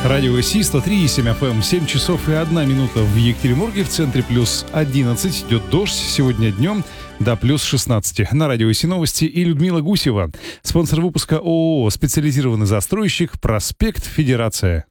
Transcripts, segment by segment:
Радио СИ 103,7 FM, 7 часов и 1 минута в Екатеринбурге, в центре плюс 11, идет дождь, сегодня днем до плюс 16. На Радио СИ новости и Людмила Гусева. Спонсор выпуска ООО «Специализированный застройщик», проспект Федерация.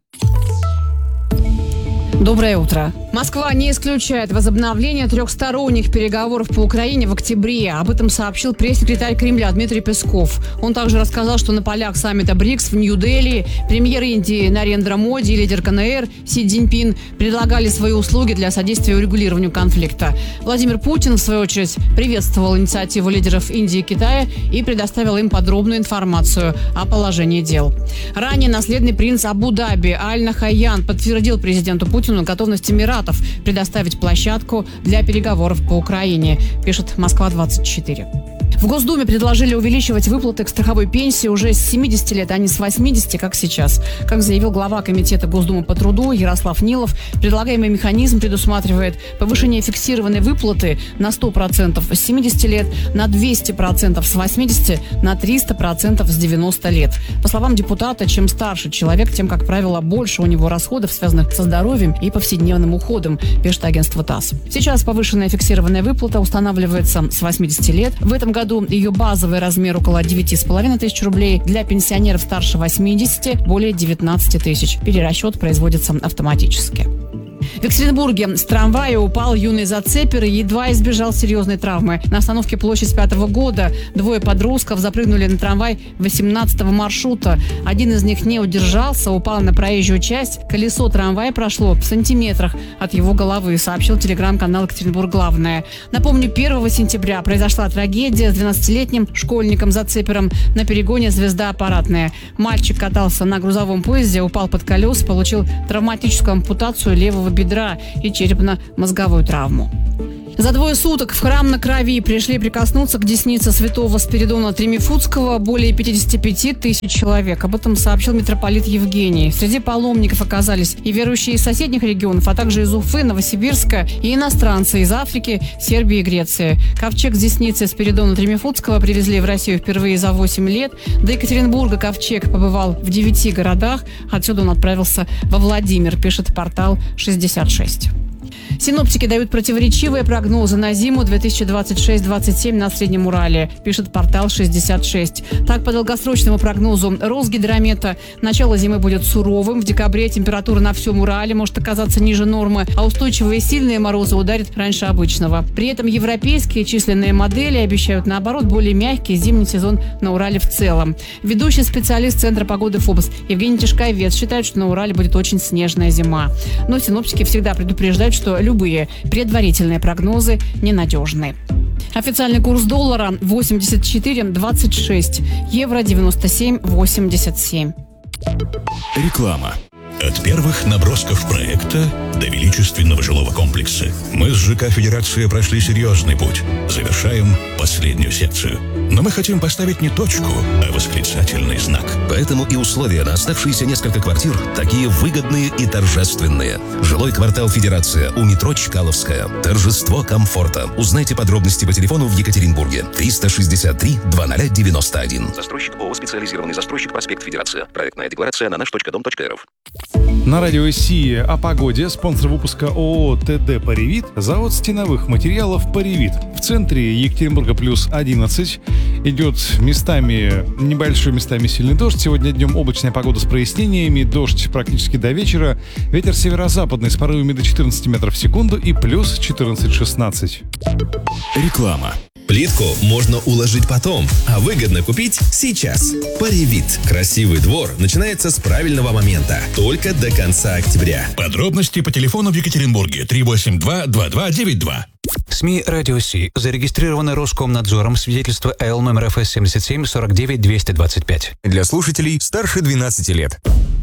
Доброе утро. Москва не исключает возобновление трехсторонних переговоров по Украине в октябре. Об этом сообщил пресс-секретарь Кремля Дмитрий Песков. Он также рассказал, что на полях саммита БРИКС в Нью-Дели премьер Индии Нарендра Моди и лидер КНР Си Цзиньпин предлагали свои услуги для содействия урегулированию конфликта. Владимир Путин, в свою очередь, приветствовал инициативу лидеров Индии и Китая и предоставил им подробную информацию о положении дел. Ранее наследный принц Абу-Даби Аль-Нахаян подтвердил президенту Путину готовность Эмиратов предоставить площадку для переговоров по Украине, пишет Москва-24. В Госдуме предложили увеличивать выплаты к страховой пенсии уже с 70 лет, а не с 80, как сейчас. Как заявил глава Комитета Госдумы по труду Ярослав Нилов, предлагаемый механизм предусматривает повышение фиксированной выплаты на 100% с 70 лет, на 200% с 80, на 300% с 90 лет. По словам депутата, чем старше человек, тем, как правило, больше у него расходов, связанных со здоровьем и повседневным уходом, пишет агентство ТАСС. Сейчас повышенная фиксированная выплата устанавливается с 80 лет. В этом году ее базовый размер около 9,5 тысяч рублей. Для пенсионеров старше 80 более 19 тысяч. Перерасчет производится автоматически. В Екатеринбурге с трамвая упал юный зацепер и едва избежал серьезной травмы. На остановке Площадь 5-го года двое подростков запрыгнули на трамвай 18-го маршрута. Один из них не удержался, упал на проезжую часть. Колесо трамвая прошло в сантиметрах от его головы, сообщил телеграм-канал «Екатеринбург Главное». Напомню, 1 сентября произошла трагедия с 12-летним школьником-зацепером на перегоне «Звезда аппаратная». Мальчик катался на грузовом поезде, упал под колеса, получил травматическую ампутацию левого бедра и черепно-мозговую травму. За 2 суток в храм на Крови пришли прикоснуться к деснице святого Спиридона Тремифутского более 55 тысяч человек. Об этом сообщил митрополит Евгений. Среди паломников оказались и верующие из соседних регионов, а также из Уфы, Новосибирска, и иностранцы из Африки, Сербии и Греции. Ковчег с десницы Спиридона Тремифутского привезли в Россию впервые за 8 лет. До Екатеринбурга ковчег побывал в 9 городах. Отсюда он отправился во Владимир, пишет портал 66. Синоптики дают противоречивые прогнозы на зиму 2026-27 на Среднем Урале, пишет портал 66. Так, по долгосрочному прогнозу Росгидромета, начало зимы будет суровым. В декабре температура на всем Урале может оказаться ниже нормы, а устойчивые сильные морозы ударят раньше обычного. При этом европейские численные модели обещают, наоборот, более мягкий зимний сезон на Урале в целом. Ведущий специалист Центра погоды ФОБОС Евгений Тишковец считает, что на Урале будет очень снежная зима. Но синоптики всегда предупреждают, что любые предварительные прогнозы ненадежны. Официальный курс доллара 84,26, евро 97,87. Реклама. От первых набросков проекта до величественного жилого комплекса мы с ЖК «Федерация» прошли серьезный путь. Завершаем последнюю секцию. Но мы хотим поставить не точку, а восклицательный знак. Поэтому и условия на оставшиеся несколько квартир такие выгодные и торжественные. Жилой квартал «Федерация» у метро Чкаловская. Торжество комфорта. Узнайте подробности по телефону в Екатеринбурге. 363-2091. Застройщик ООО «Специализированный застройщик», проспект Федерация. Проектная декларация на nаш.дом.рф. На Радио СИ о погоде. Спонсор выпуска ООО «ТД Паривит», завод стеновых материалов «Паривит». В центре Екатеринбурга плюс 11. Идет местами небольшой, местами сильный дождь. Сегодня днем облачная погода с прояснениями. Дождь практически до вечера. Ветер северо-западный с порывами до 14 метров в секунду и плюс 14-16. Реклама. Плитку можно уложить потом, а выгодно купить сейчас. Паривит. Красивый двор начинается с правильного момента. Только до конца октября. Подробности по телефону в Екатеринбурге 382-2292. СМИ «Радио СИ» зарегистрированы Роскомнадзором, свидетельство Л номер ФС 77 49 225. Для слушателей старше 12 лет.